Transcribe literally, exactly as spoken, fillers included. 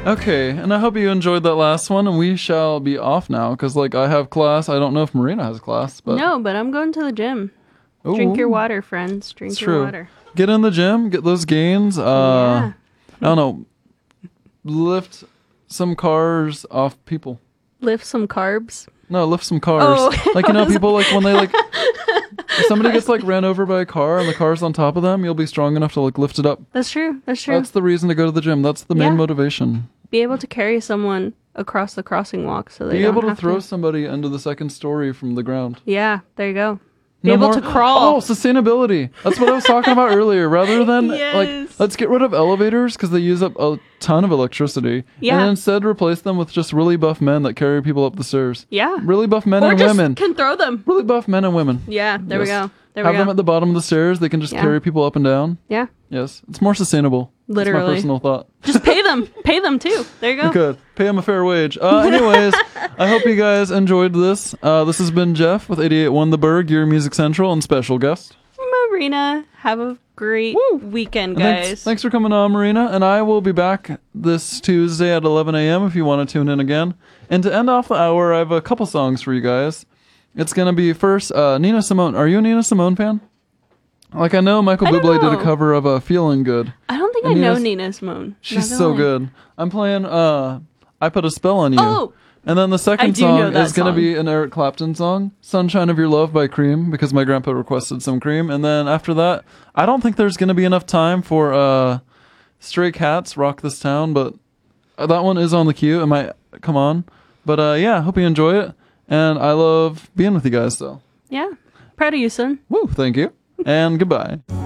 Okay, and I hope you enjoyed that last one, and we shall be off now, because, like, I have class. I don't know if Marina has class, but... No, but I'm going to the gym. Ooh. Drink your water, friends. Drink It's your true. water. Get in the gym, get those gains. Uh, Yeah. I don't know. Lift some cars off people. Lift some carbs. No, lift some cars. Oh, Like, you know, I was- people, like, when they, like... If somebody gets, like, ran over by a car and the car's on top of them, you'll be strong enough to, like, lift it up. That's true. That's true. That's the reason to go to the gym. That's the main Yeah. motivation. Be able to carry someone across the crossing walk so they Be don't able to have throw to. somebody into the second story from the ground. Yeah, there you go. Be No able more- to crawl. Oh, sustainability. That's what I was talking about earlier. Rather than, Yes. like, let's get rid of elevators because they use up a ton of electricity. Yeah. And instead replace them with just really buff men that carry people up the stairs. Yeah. Really buff men Or and just women. can throw them. Really buff men and women. Yeah, there we Yes. go. There Have we go. them at the bottom of the stairs. They can just Yeah. carry people up and down. Yeah. Yes. It's more sustainable. That's my Literally. personal thought. Just pay them. Pay them too. There you go. Good. Pay them a fair wage. Uh, anyways, I hope you guys enjoyed this. Uh, this has been Jeff with eighty-eight point one The Berg, your Music Central, and special guest. Marina, have a great Woo. weekend, And guys. Thanks, thanks for coming on, Marina. And I will be back this Tuesday at eleven a.m. if you want to tune in again. And to end off the hour, I have a couple songs for you guys. It's going to be first uh, Nina Simone. Are you a Nina Simone fan? Like, I know Michael I don't Bublé did know. a cover of uh, Feeling Good. I don't think And I know Nina's- Nina Simone. She's Not so gonna lie. good. I'm playing uh, I Put a Spell on You. Oh, And then the second do know song that is going to song. be an Eric Clapton song, Sunshine of Your Love by Cream, because my grandpa requested some Cream. And then after that, I don't think there's going to be enough time for uh, Stray Cats, Rock This Town, but uh, that one is on the queue. It might come on. But uh, yeah, hope you enjoy it. And I love being with you guys, so. yeah. Proud of you, son. Woo, thank you. And goodbye.